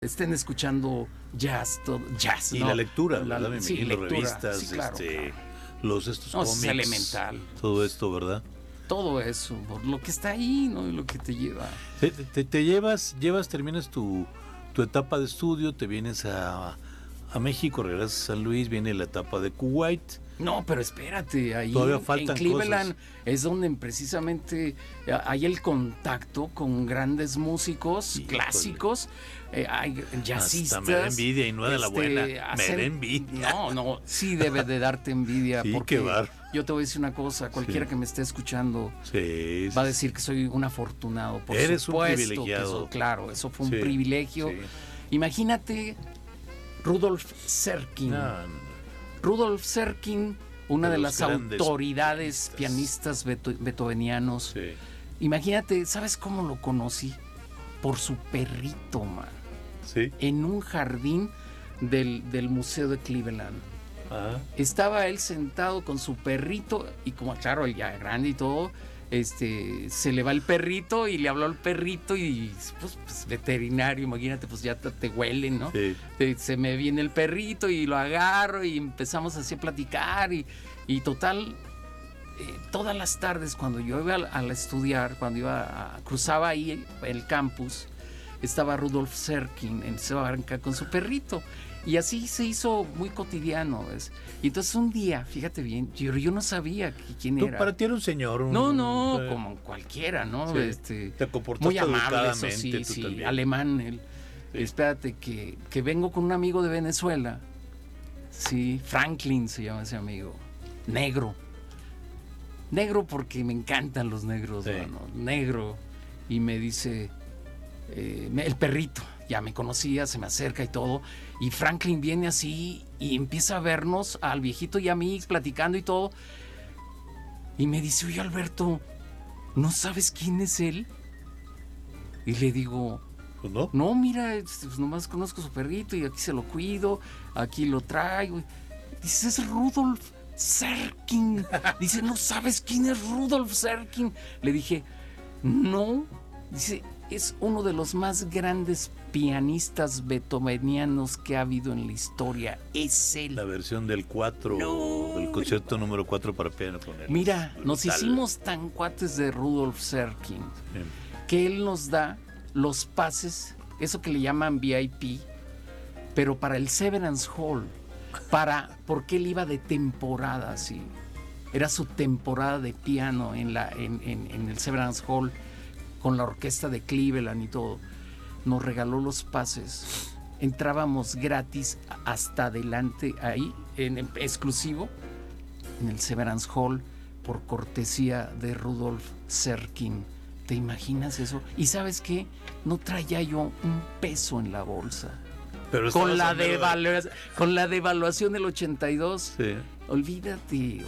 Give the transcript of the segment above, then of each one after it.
estén escuchando jazz, todo, jazz, y ¿no? la lectura, ¿verdad? Sí, lectura, revistas, sí, claro, claro. Estos No, cómics, es elemental. todo esto, ¿verdad? Todo eso, por lo que está ahí, ¿no? Y lo que te lleva. Te llevas, terminas tu etapa de estudio, te vienes a México, regresas a San Luis, viene la etapa de Kuwait. No, pero espérate, ahí todavía en faltan Cleveland cosas. Es donde precisamente hay el contacto con grandes músicos clásicos, hay jazzistas. Hasta me da envidia y no de la buena, me da envidia. No, sí debe de darte envidia, sí, porque qué yo te voy a decir una cosa, cualquiera que me esté escuchando va a decir que soy un afortunado, por eres supuesto, un privilegiado. claro, eso fue un privilegio. Sí. Imagínate Rudolf Serkin. Rudolf Serkin, una de las autoridades pianistas beethovenianos. Sí. Imagínate, ¿sabes cómo lo conocí? Por su perrito, man. Sí. En un jardín del Museo de Cleveland. Ajá. Estaba él sentado con su perrito y como, claro, ya grande y todo, se le va el perrito y le habló al perrito y pues veterinario, imagínate, pues ya te huelen, ¿no? Sí. Se me viene el perrito y lo agarro y empezamos así a platicar y total, todas las tardes cuando yo iba a estudiar, cruzaba ahí el campus, estaba Rudolf Serkin en esa barranca con su perrito. Y así se hizo muy cotidiano, ¿ves? Y entonces un día, fíjate bien, yo no sabía quién era. Para ti era un señor. No, como cualquiera, ¿no? Sí. Te comportaste muy amable, eso sí, también. Alemán él. Sí. Espérate, que vengo con un amigo de Venezuela. Sí, Franklin se llama ese amigo. Negro porque me encantan los negros, sí. Mano. Negro. Y me dice, el perrito. Ya me conocía, se me acerca y todo, y Franklin viene así y empieza a vernos al viejito y a mí platicando y todo, y me dice, oye Alberto, ¿no sabes quién es él? Y le digo, pues no. No, mira, pues nomás conozco su perrito y aquí se lo cuido, aquí lo traigo. Dice, es Rudolf Serkin. Dice, ¿no sabes quién es Rudolf Serkin? Le dije, no. Dice, es uno de los más grandes pianistas beethovenianos que ha habido en la historia. Es él. La versión del 4, del concierto número 4 para piano con él. Mira, nos hicimos tan cuates de Rudolf Serkin que él nos da los pases, eso que le llaman VIP, pero para el Severance Hall, porque él iba de temporada, sí. Era su temporada de piano en el Severance Hall, con la orquesta de Cleveland y todo. Nos regaló los pases. Entrábamos gratis hasta adelante ahí, en exclusivo, en el Severance Hall, por cortesía de Rudolf Serkin. ¿Te imaginas eso? ¿Y sabes qué? No traía yo un peso en la bolsa. Pero con la devaluación del 82. Sí. Olvídate.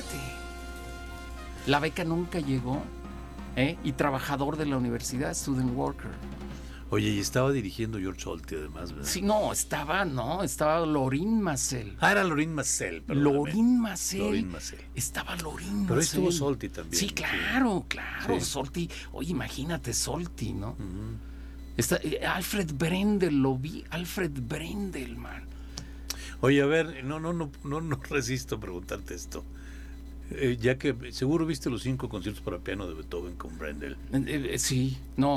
La beca nunca llegó. Y trabajador de la universidad, student worker. Oye, y estaba dirigiendo George Solti además, ¿verdad? Sí, estaba Lorin Maazel. Era Lorin Maazel, perdón. Lorin Maazel. Estaba Lorin Maazel. Pero estuvo Solti también. Sí, claro. Sí. Solti, oye, imagínate Solti, ¿no? Uh-huh. Alfred Brendel, lo vi, Alfred Brendel, man. Oye, a ver, no resisto a preguntarte esto. Ya que seguro viste los 5 conciertos para piano de Beethoven con Brendel. Sí,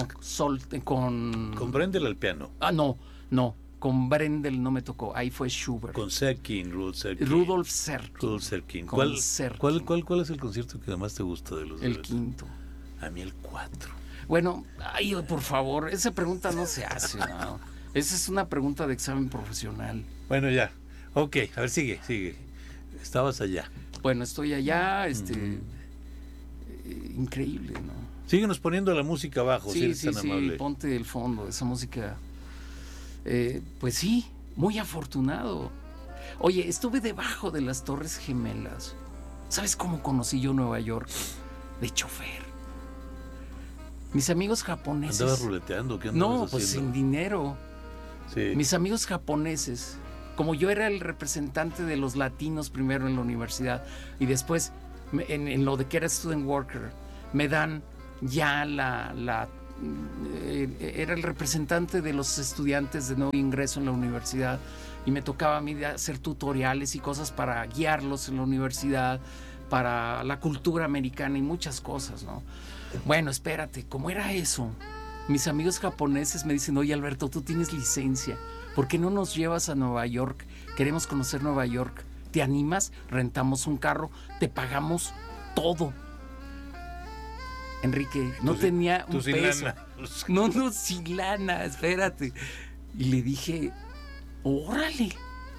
con Brendel al piano. No, con Brendel no me tocó, ahí fue Schubert. Con Serkin, Rudolf Serkin. ¿Cuál es el concierto que más te gusta de los El quinto. A mí el 4. Bueno, por favor, esa pregunta no se hace, ¿no? Esa es una pregunta de examen profesional. Bueno, ya. Ok, a ver, sigue. Estabas allá. Bueno, estoy allá, increíble, ¿no? Síguenos poniendo la música abajo, si eres tan amable. Sí, ponte el fondo, esa música. Pues sí, muy afortunado. Oye, estuve debajo de las Torres Gemelas. ¿Sabes cómo conocí yo Nueva York? De chofer. Mis amigos japoneses. ¿Andabas ruleteando? ¿Qué andabas haciendo? Pues sin dinero. Sí. Mis amigos japoneses. Como yo era el representante de los latinos primero en la universidad y después en lo de que era student worker, me dan ya la era el representante de los estudiantes de nuevo ingreso en la universidad y me tocaba a mí hacer tutoriales y cosas para guiarlos en la universidad, para la cultura americana y muchas cosas, ¿no? Bueno, espérate, ¿cómo era eso? Mis amigos japoneses me dicen, oye Alberto, tú tienes licencia, ¿por qué no nos llevas a Nueva York? Queremos conocer Nueva York. ¿Te animas? Rentamos un carro, te pagamos todo. Enrique, no tenía un peso. No, sin lana, espérate. Y le dije, órale,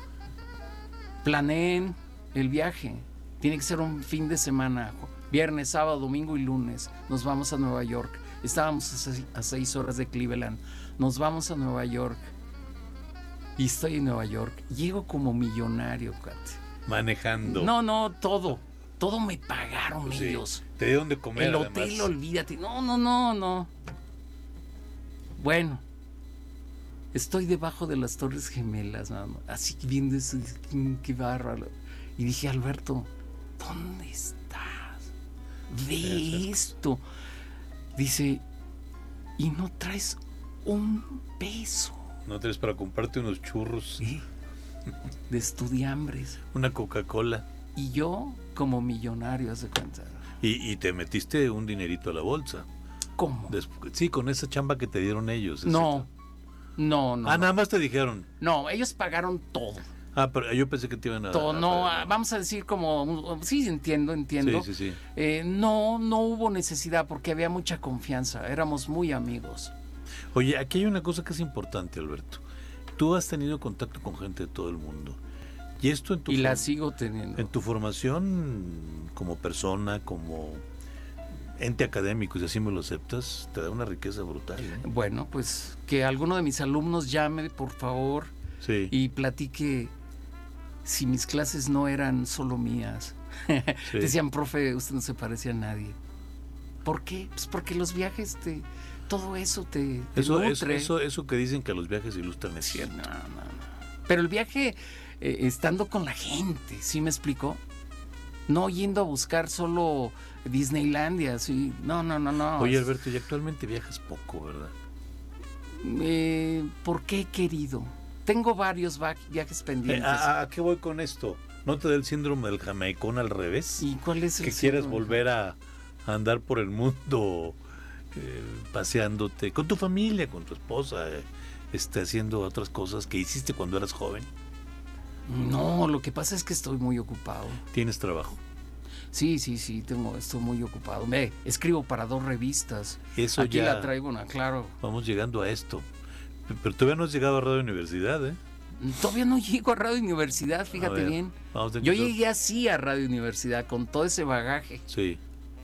planeen el viaje. Tiene que ser un fin de semana, viernes, sábado, domingo y lunes. Nos vamos a Nueva York. Estábamos a 6 horas de Cleveland. Nos vamos a Nueva York. Y estoy en Nueva York. Llego como millonario, cuate. Manejando. No, todo me pagaron pues ellos. Sí. Te dieron de comer. El hotel, además. Olvídate. No. Bueno, estoy debajo de las Torres Gemelas, mamá, así viendo eso, qué bárbaro. Y dije, Alberto, ¿dónde estás? Ve esto. Dice, y no traes un peso. No traes para comprarte unos churros. ¿Sí? De estudiambres. Una Coca-Cola. Y yo como millonario, haz de cuenta. Y te metiste un dinerito a la bolsa. ¿Cómo? Sí, con esa chamba que te dieron ellos. No. Nada más te dijeron. No, ellos pagaron todo. Pero yo pensé que te iban a... Todo, vamos a decir como... Sí, entiendo. Sí. No hubo necesidad porque había mucha confianza. Éramos muy amigos. Oye, aquí hay una cosa que es importante, Alberto. Tú has tenido contacto con gente de todo el mundo. Y esto y la sigo teniendo. En tu formación como persona, como ente académico, si así me lo aceptas, te da una riqueza brutal, ¿eh? Bueno, pues que alguno de mis alumnos llame, por favor, sí. Y platique si mis clases no eran solo mías. Sí. Decían, profe, usted no se parece a nadie. ¿Por qué? Pues porque los viajes todo eso te nutre. Eso que dicen que los viajes ilustran es cierto. No. Pero el viaje, estando con la gente, ¿sí me explicó? No yendo a buscar solo Disneylandia, ¿sí? No. Oye, Alberto, y actualmente viajas poco, ¿verdad? ¿Por qué, querido? Tengo varios viajes pendientes. ¿A qué voy con esto? ¿No te da el síndrome del jamaicón al revés? ¿Y cuál es el que quieres volver a andar por el mundo paseándote con tu familia, con tu esposa, haciendo otras cosas que hiciste cuando eras joven? No, lo que pasa es que estoy muy ocupado. ¿Tienes trabajo? Sí, estoy muy ocupado. Escribo para 2 revistas. Eso aquí ya la traigo, claro. Vamos llegando a esto. Pero todavía no has llegado a Radio Universidad, ¿eh? Todavía no llego a Radio Universidad, fíjate bien. Yo llegué así a Radio Universidad, con todo ese bagaje. Sí.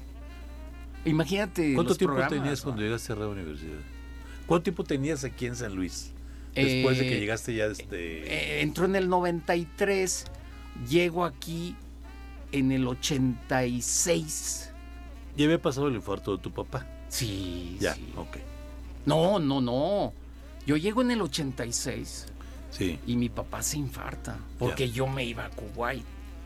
Imagínate. ¿Cuánto tiempo tenías cuando llegaste a Radio Universidad? ¿Cuánto tiempo tenías aquí en San Luis? Después de que llegaste ya entró en el 93, llego aquí en el 86. ¿Ya había pasado el infarto de tu papá? Sí. Ya, sí. Ok. No. Yo llego en el 86. Sí. Y mi papá se infarta porque yo me iba a Kuwait.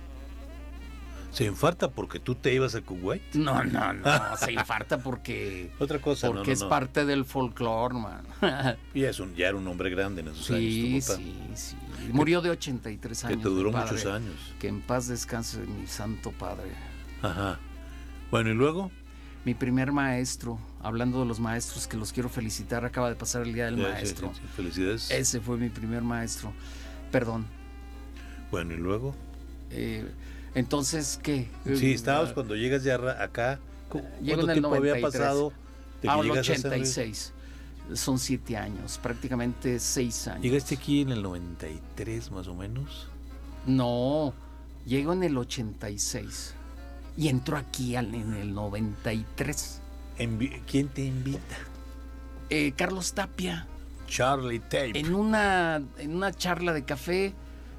¿Se infarta porque tú te ibas a Kuwait? No, se infarta porque... Otra cosa, porque es parte del folclore, man. Y ya era un hombre grande en esos años, tu papá. Sí. Murió de 83 años. Que te duró muchos años. Que en paz descanse mi santo padre. Ajá. Bueno, ¿y luego? Mi primer maestro, hablando de los maestros que los quiero felicitar, acaba de pasar el Día del Maestro. Sí, felicidades. Ese fue mi primer maestro. Perdón. Bueno, ¿y luego? Entonces, ¿qué? Sí, estabas cuando llegas ya acá. ¿Cuánto tiempo había pasado? Al 86. Son 7 años, prácticamente 6 años. ¿Llegaste aquí en el 93 más o menos? No, llego en el 86 y entro aquí en el 93. ¿Quién te invita? Carlos Tapia. Charlie Tape. En una charla de café,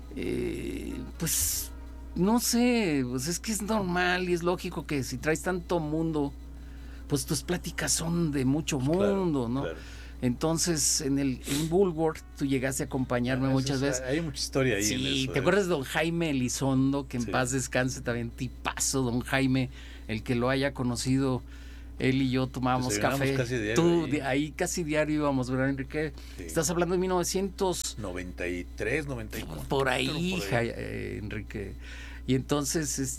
pues no sé, pues es que es normal y es lógico que si traes tanto mundo, pues tus pláticas son de mucho mundo, ¿no? Claro. Entonces, en Bulworth, tú llegaste a acompañarme muchas veces. Hay mucha historia ahí. Sí, en eso, ¿te acuerdas de don Jaime Elizondo? Que en paz descanse también, tipazo, don Jaime, el que lo haya conocido. Él y yo tomábamos café. Casi diario, ahí casi diario íbamos, ¿verdad, Enrique? Sí. Estás hablando de 1993, 94. Por ahí, Enrique. Y entonces,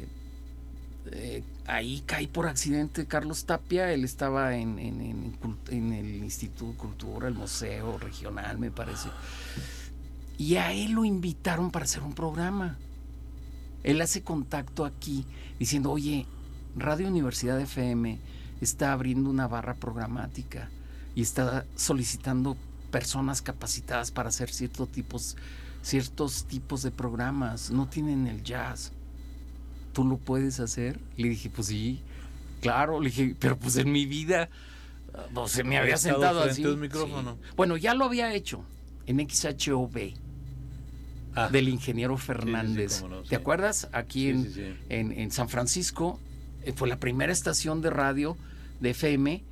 ahí caí por accidente Carlos Tapia. Él estaba en el Instituto de Cultura, el Museo Regional, me parece. Y a él lo invitaron para hacer un programa. Él hace contacto aquí diciendo, oye, Radio Universidad FM está abriendo una barra programática y está solicitando personas capacitadas para hacer ciertos tipos de programas. No tienen el jazz. ¿Tú lo puedes hacer? Le dije, pues sí, claro. Le dije, pero pues en mi vida se me había sentado así. Un micrófono. Sí. Bueno, ya lo había hecho en XHOB. Del ingeniero Fernández. Sí, ¿Te acuerdas? Aquí en San Francisco fue la primera estación de radio de FM,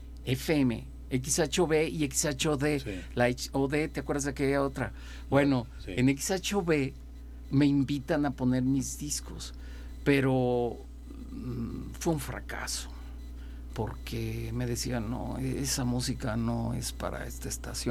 XHOB y XHOD. Sí. La OD, ¿te acuerdas de aquella otra? Bueno, sí. En XHOB me invitan a poner mis discos, pero fue un fracaso. Porque me decían, no, esa música no es para esta estación.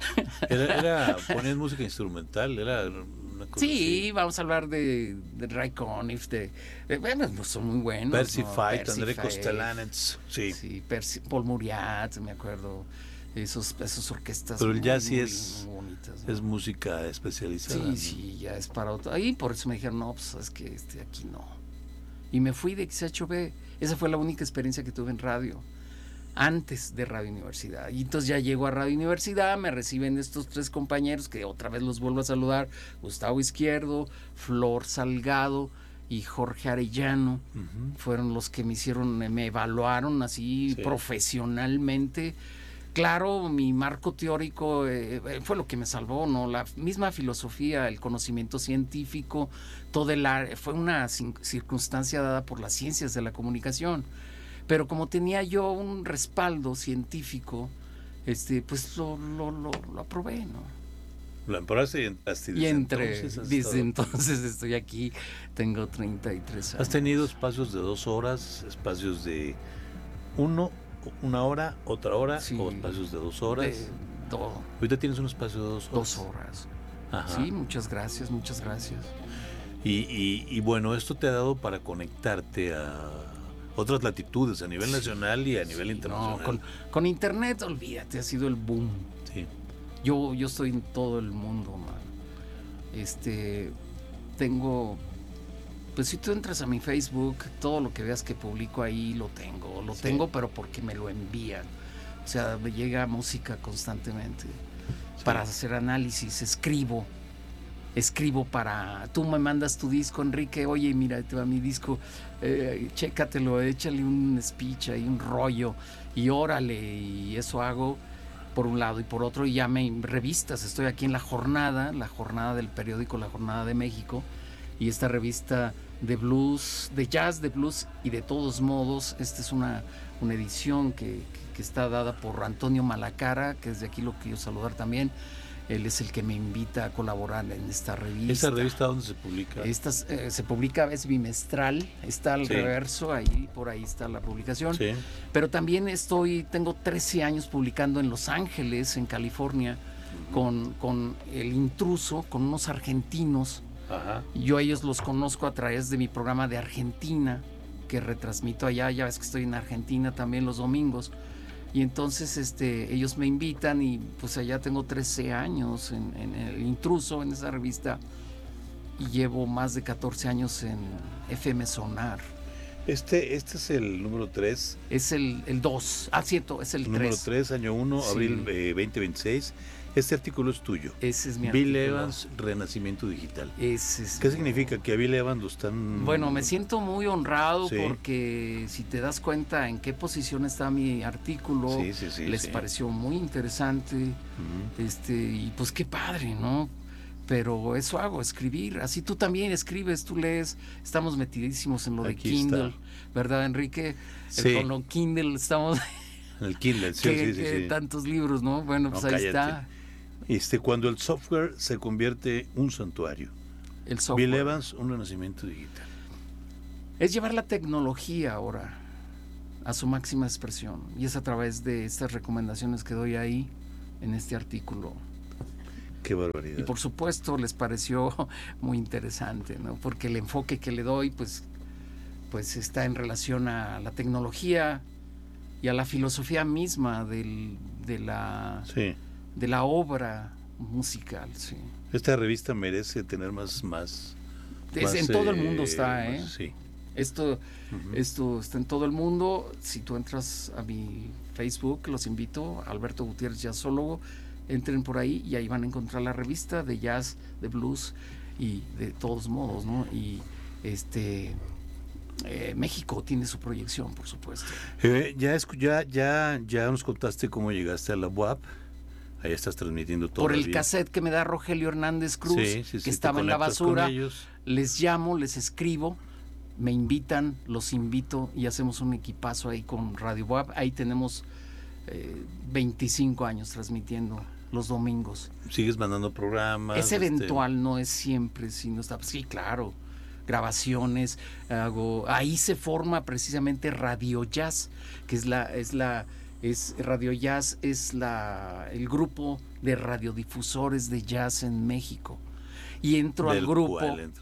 Ponías música instrumental, era una cosa sí, así. Vamos a hablar de Ray Conniff, bueno, pues son muy buenos. Percy Fight, André Kostelanetz, sí, Paul Muriat, me acuerdo, esas orquestas. Pero el jazz sí muy bonitas, ¿no? Es música especializada. Sí, ya es para otro. Ahí por eso me dijeron, no, pues es que aquí no. Y me fui de XHB. Esa fue la única experiencia que tuve en radio, antes de Radio Universidad. Y entonces ya llego a Radio Universidad, me reciben estos 3 compañeros, que otra vez los vuelvo a saludar, Gustavo Izquierdo, Flor Salgado y Jorge Arellano. Fueron los que me evaluaron así profesionalmente. Claro, mi marco teórico fue lo que me salvó, ¿no? La misma filosofía, el conocimiento científico, fue una circunstancia dada por las ciencias de la comunicación. Pero como tenía yo un respaldo científico, pues lo aprobé, ¿no? Lo aprobaste desde entonces estoy aquí, tengo 33 años. ¿Has tenido espacios de 2 horas, espacios de 1 hora, otra hora, o espacios de 2 horas? De todo. Ahorita tienes un espacio de 2 horas. 2 horas. Ajá. Sí, muchas gracias. Y bueno, esto te ha dado para conectarte a otras latitudes a nivel nacional y a nivel internacional. No, con internet, olvídate, ha sido el boom. Sí. Yo estoy en todo el mundo, man. Tengo... Pues si tú entras a mi Facebook, todo lo que veas que publico ahí lo tengo. Lo tengo, pero porque me lo envían. O sea, me llega música constantemente para hacer análisis. Escribo para... Tú me mandas tu disco, Enrique. Oye, mira, te va mi disco. Chécatelo, échale un speech ahí, un rollo. Y órale, y eso hago por un lado. Y por otro, ya revistas. Estoy aquí en La Jornada del periódico La Jornada de México. Y esta revista de blues, de jazz, de blues y de todos modos, esta es una edición que está dada por Antonio Malacara, que es de aquí lo quiero saludar también. Él es el que me invita a colaborar en esta revista. ¿Esa revista dónde se publica? Se publica, es bimestral, está al reverso, por ahí está la publicación. Sí. Pero también tengo 13 años publicando en Los Ángeles, en California, con El Intruso, con unos argentinos. Ajá. Yo a ellos los conozco a través de mi programa de Argentina, que retransmito allá. Ya ves que estoy en Argentina también los domingos. Y entonces ellos me invitan y pues allá tengo 13 años en El Intruso, en esa revista. Y llevo más de 14 años en FM Sonar. Este es el número 3. Es el 2. Cierto, es el 3. Número 3, año 1, sí. Abril 2026. Este artículo es tuyo. Ese es mi Bill artículo. Evans, Renacimiento Digital. Ese es ¿Qué significa que a Bill Evans lo están...? Bueno, me siento muy honrado porque si te das cuenta en qué posición está mi artículo, les pareció muy interesante. Y pues qué padre, ¿no? Pero eso hago, escribir. Así tú también escribes, tú lees. Estamos metidísimos en lo de Kindle, ¿verdad, Enrique? Sí. Con lo Kindle estamos... En el Kindle, sí. Tantos libros, ¿no? Bueno, pues ahí está. Cuando el software se convierte en un santuario. El software. Bill Evans, un renacimiento digital. Es llevar la tecnología ahora a su máxima expresión. Y es a través de estas recomendaciones que doy ahí en este artículo. Qué barbaridad. Y por supuesto les pareció muy interesante, ¿no? Porque el enfoque que le doy pues está en relación a la tecnología y a la filosofía misma de la obra musical. Sí. Esta revista merece tener más en todo el mundo está, ¿eh? Sí. Esto está en todo el mundo. Si tú entras a mi Facebook, los invito, Alberto Gutiérrez Jazzólogo, entren por ahí y ahí van a encontrar la revista de jazz, de blues y de todos modos, ¿no? Y México tiene su proyección, por supuesto. Ya nos contaste cómo llegaste a la UAP. Ahí estás transmitiendo todo. Por el cassette que me da Rogelio Hernández Cruz, que estaba en la basura. Les llamo, les escribo, me invitan, los invito y hacemos un equipazo ahí con Radio UAP. Ahí tenemos 25 años transmitiendo los domingos. ¿Sigues mandando programas? Es eventual, no es siempre, sino está. Sí, claro. Grabaciones, ahí se forma precisamente Radio Jazz, que Radio Jazz es el grupo de radiodifusores de jazz en México. Y entro al grupo,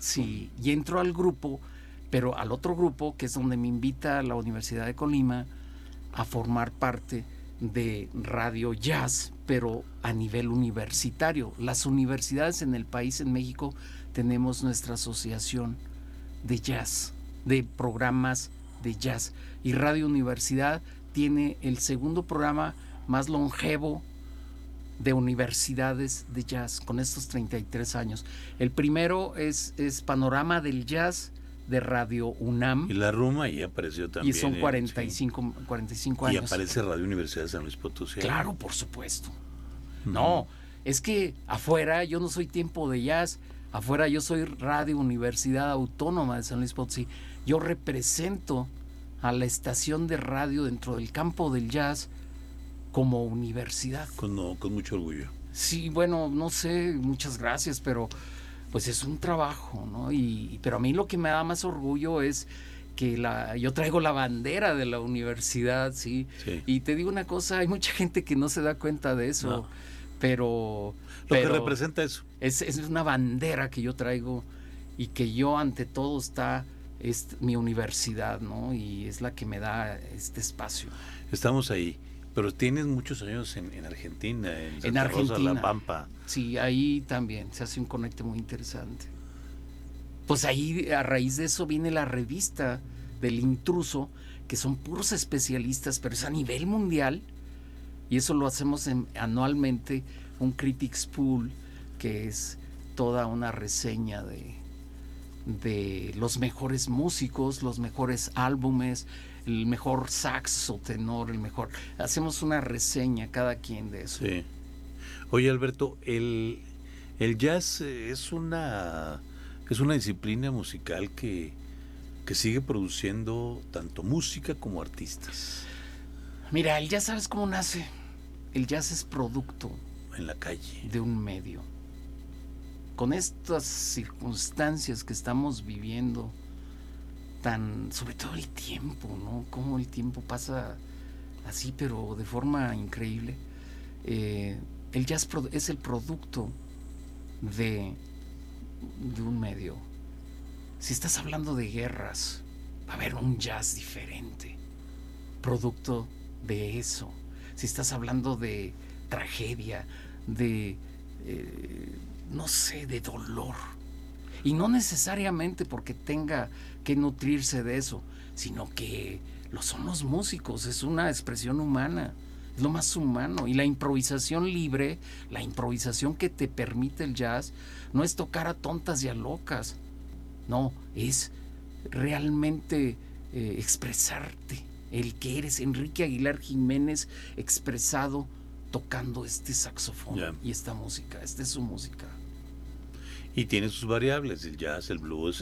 pero al otro grupo, que es donde me invita la Universidad de Colima a formar parte de Radio Jazz, pero a nivel universitario. Las universidades en el país, en México, tenemos nuestra asociación de jazz, de programas de jazz. Y Radio Universidad tiene el segundo programa más longevo de universidades de jazz, con estos 33 años. El primero es Panorama del Jazz de Radio UNAM. Y la Ruma ya apareció también. Y son 45 años. Y aparece Radio Universidad de San Luis Potosí. Claro, por supuesto. No, es que afuera yo no soy Tiempo de Jazz, afuera yo soy Radio Universidad Autónoma de San Luis Potosí. Yo represento a la estación de radio dentro del campo del jazz como universidad. Con mucho orgullo. Sí, bueno, no sé, muchas gracias, pero pues es un trabajo, ¿no? Pero a mí lo que me da más orgullo es que yo traigo la bandera de la universidad, ¿sí? Y te digo una cosa, hay mucha gente que no se da cuenta de eso, no. pero que representa eso. Es una bandera que yo traigo y que yo ante todo es mi universidad, ¿no? Y es la que me da este espacio. Estamos ahí, pero tienes muchos años en Argentina, en Santa Rosa, La Pampa. Sí, ahí también se hace un conecte muy interesante. Pues ahí, a raíz de eso, viene la revista del Intruso, que son puros especialistas, pero es a nivel mundial, y eso lo hacemos anualmente, un Critics Pool, que es toda una reseña de los mejores músicos, los mejores álbumes, el mejor saxo tenor, hacemos una reseña cada quien de eso. Sí. Oye, Alberto, el jazz es una disciplina musical que sigue produciendo tanto música como artistas. Mira, el jazz, ¿sabes cómo nace? El jazz es producto en la calle de un medio. Con estas circunstancias que estamos viviendo, sobre todo el tiempo, ¿no? Cómo el tiempo pasa así, pero de forma increíble. El jazz es el producto de un medio. Si estás hablando de guerras, va a haber un jazz diferente, producto de eso. Si estás hablando de tragedia, de no sé, de dolor, y no necesariamente porque tenga que nutrirse de eso, sino que lo son los músicos, es una expresión humana, es lo más humano. Y la improvisación libre, la improvisación que te permite el jazz, no es tocar a tontas y a locas, no, es realmente expresarte, el que eres. Enrique Aguilar Jiménez expresado tocando este saxofón y esta música, esta es su música. Y tiene sus variables, el jazz, el blues,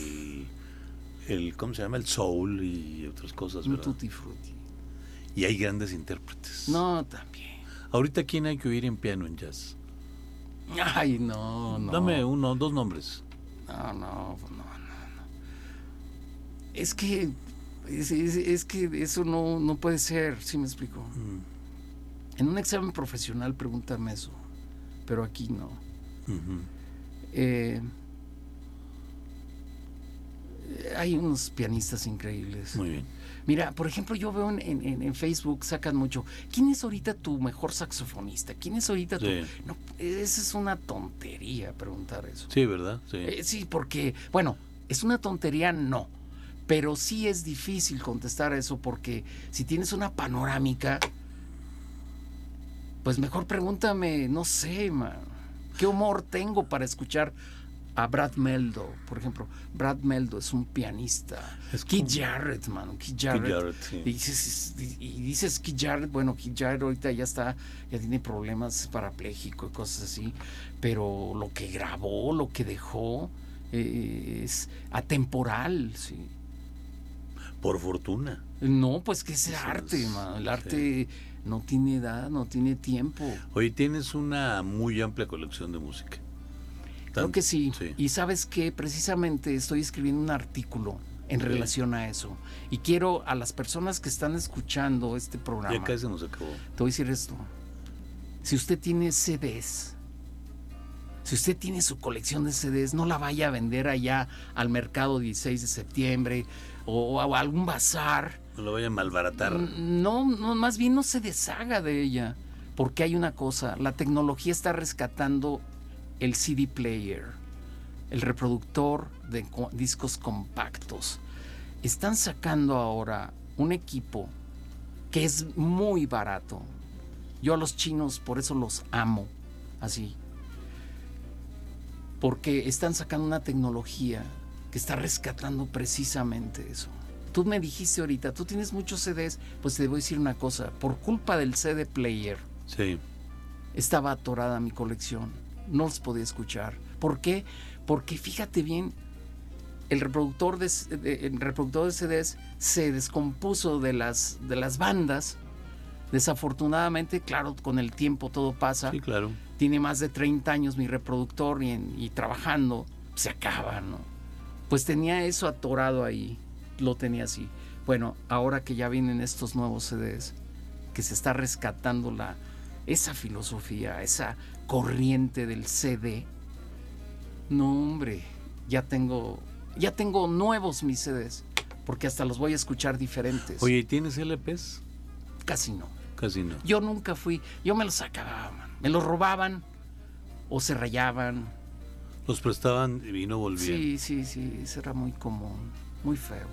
el ¿cómo se llama? El soul y otras cosas, ¿verdad? Un tutti frutti. Y hay grandes intérpretes. No, también. Ahorita, ¿quién hay que oír en piano en jazz? Ay, no. Dame dos nombres. No. Es que Es que eso no puede ser, ¿sí me explico? En un examen profesional pregúntame eso, pero aquí no. Hay unos pianistas increíbles. Muy bien. Mira, por ejemplo, yo veo en Facebook, sacan mucho, ¿quién es ahorita tu mejor saxofonista? ¿Quién es ahorita tu...? No, esa es una tontería preguntar eso. Sí, ¿verdad? Sí. Sí, porque, bueno, es una tontería, no. Pero sí es difícil contestar eso porque si tienes una panorámica, pues mejor pregúntame, no sé, man, ¿qué humor tengo para escuchar a Brad Mehldau? Por ejemplo, Brad Mehldau es un pianista. Keith Jarrett, mano, Keith Jarrett. Sí. Y dices Keith Jarrett, bueno, Keith Jarrett ahorita ya tiene problemas parapléjico y cosas así, pero lo que grabó, lo que dejó es atemporal, sí. Por fortuna. No, pues que es arte, mano. El arte no tiene edad, no tiene tiempo. Oye, tienes una muy amplia colección de música. Creo que sí. Y sabes que precisamente estoy escribiendo un artículo en relación a eso. Y quiero a las personas que están escuchando este programa. Ya casi se nos acabó. Te voy a decir esto. Si usted tiene CDs, si usted tiene su colección de CDs, no la vaya a vender allá al mercado 16 de septiembre o a algún bazar. No lo vaya a malbaratar. No, más bien no se deshaga de ella. Porque hay una cosa, la tecnología está rescatando el CD player, el reproductor de discos compactos. Están sacando ahora un equipo que es muy barato. Yo a los chinos por eso los amo, así. Porque están sacando una tecnología que está rescatando precisamente eso. Tú me dijiste ahorita, tú tienes muchos CDs, pues te voy a decir una cosa, por culpa del CD player, estaba atorada mi colección. No los podía escuchar. ¿Por qué? Porque fíjate bien, el reproductor de CDs se descompuso de las bandas. Desafortunadamente, claro, con el tiempo todo pasa. Sí, claro. Tiene más de 30 años mi reproductor y trabajando, se acaba, ¿no? Pues tenía eso atorado ahí, lo tenía así. Bueno, ahora que ya vienen estos nuevos CDs, que se está rescatando esa filosofía, esa corriente del CD. No, hombre, ya tengo nuevos mis CDs, porque hasta los voy a escuchar diferentes. Oye, ¿y tienes LPs? Casi no. Casi no. Yo nunca fui, yo me los sacaba, me los robaban o se rayaban. Los prestaban y no volvían. Sí, eso era muy común, muy feo.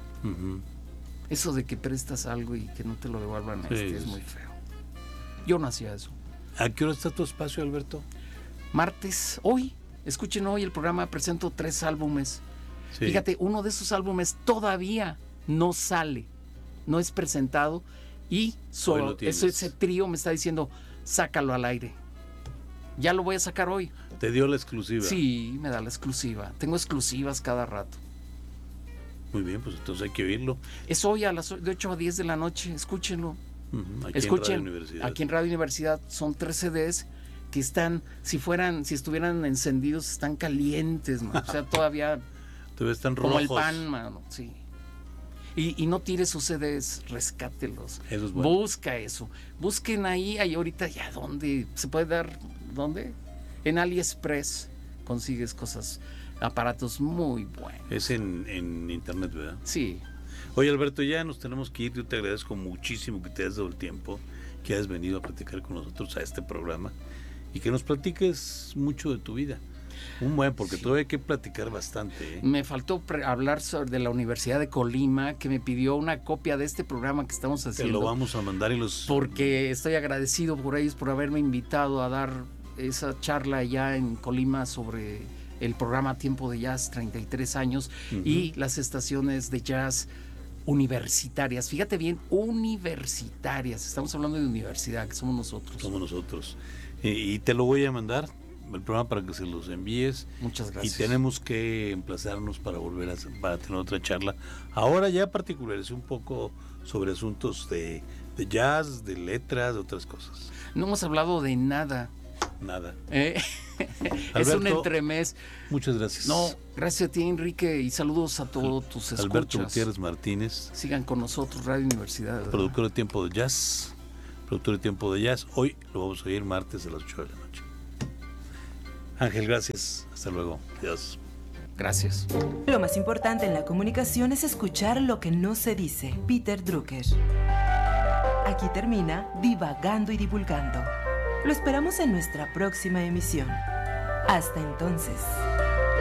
Eso de que prestas algo y que no te lo devuelvan es muy feo. Yo no hacía eso. ¿A qué hora está tu espacio, Alberto? Martes, hoy, escuchen hoy el programa, presento 3 álbumes. Sí. Fíjate, uno de esos álbumes todavía no sale, no es presentado y solo ese trío me está diciendo, sácalo al aire. Ya lo voy a sacar hoy. ¿Te dio la exclusiva? Sí, me da la exclusiva. Tengo exclusivas cada rato. Muy bien, pues entonces hay que oírlo. Es hoy de 8 a 10 de la noche, escúchenlo. Escuchen, aquí en Radio Universidad son 3 CDs que están, si estuvieran encendidos, están calientes, man. O sea, todavía están como rojos. El pan, mano, sí. Y no tire sus CDs, rescátelos. Eso es bueno. Busca eso. Busquen ahí ahorita ya dónde se puede dar, ¿dónde? En AliExpress consigues aparatos muy buenos. Es en internet, ¿verdad? Sí. Oye, Alberto, ya nos tenemos que ir. Yo te agradezco muchísimo que te hayas dado el tiempo, que hayas venido a platicar con nosotros a este programa y que nos platiques mucho de tu vida. Porque todavía hay que platicar bastante. Me faltó hablar de la Universidad de Colima, que me pidió una copia de este programa que estamos haciendo. Te lo vamos a mandar porque estoy agradecido por ellos por haberme invitado a dar esa charla allá en Colima sobre el programa Tiempo de Jazz, 33 años, y las estaciones de jazz universitarias. Fíjate bien, universitarias. Estamos hablando de universidad, que somos nosotros. Somos nosotros. Y te lo voy a mandar, el programa, para que se los envíes. Muchas gracias. Y tenemos que emplazarnos para para tener otra charla. Ahora ya particularizé un poco sobre asuntos de jazz, de letras, de otras cosas. No hemos hablado de nada Nada. Es Alberto, un entremés. Muchas gracias. No, gracias a ti, Enrique, y saludos a todos tus escuchas. Alberto Gutiérrez Martínez. Sigan con nosotros, Radio Universidad, ¿verdad? Productor de Tiempo de Jazz. Hoy lo vamos a oír martes a las 8 de la noche. Ángel, gracias. Hasta luego. Adiós. Gracias. Lo más importante en la comunicación es escuchar lo que no se dice. Peter Drucker. Aquí termina Divagando y Divulgando. Lo esperamos en nuestra próxima emisión. Hasta entonces.